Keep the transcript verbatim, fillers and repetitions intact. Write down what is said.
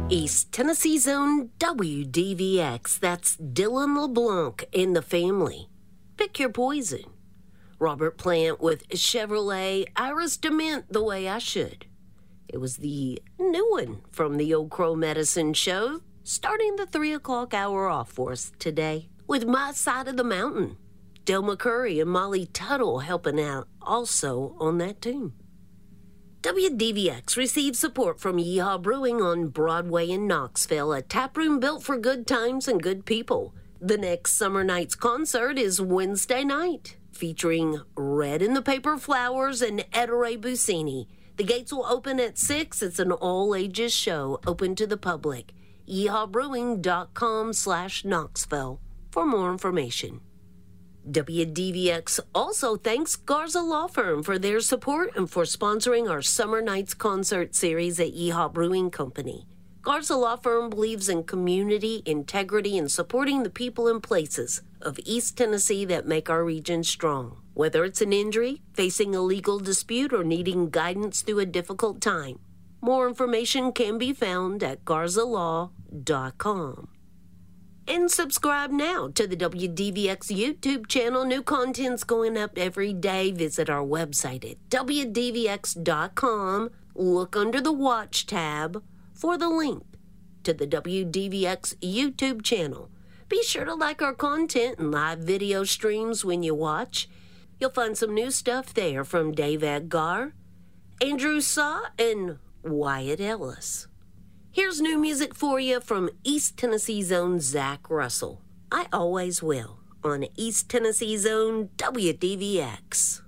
East Tennessee's own W D V X. That's Dylan LeBlanc and the family. Pick your poison. Robert Plant with Chevrolet Iris Dement the Way I Should. It was the new one from the Old Crow Medicine Show, starting the three o'clock hour off for us today with My Side of the Mountain. Del McCurry and Molly Tuttle helping out also on that tune. W D V X receives support from Yeehaw Brewing on Broadway in Knoxville, a taproom built for good times and good people. The next Summer Nights concert is Wednesday night, featuring Red in the Paper Flowers and Ettore Busini. The gates will open at six. It's an all-ages show open to the public. yeehawbrewing.com slash Knoxville for more information. W D V X also thanks Garza Law Firm for their support and for sponsoring our Summer Nights concert series at Yeehaw Brewing Company. Garza Law Firm believes in community, integrity, and supporting the people and places of East Tennessee that make our region strong. Whether it's an injury, facing a legal dispute, or needing guidance through a difficult time, more information can be found at garza law dot com. And subscribe now to the W D V X YouTube channel. New content's going up every day. Visit our website at w d v x dot com. Look under the Watch tab for the link to the W D V X YouTube channel. Be sure to like our content and live video streams when you watch. You'll find some new stuff there from Dave Edgar, Andrew Saw, and Wyatt Ellis. Here's new music for you from East Tennessee's own Zach Russell. I Always Will on East Tennessee's own W D V X.